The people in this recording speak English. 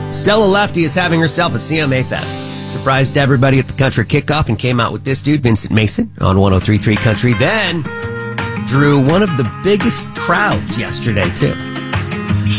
Stella Lefty is having herself a CMA Fest. Surprised everybody at the country kickoff and came out with this dude, Vincent Mason, on 103.3 Country. Then drew one of the biggest crowds yesterday, too.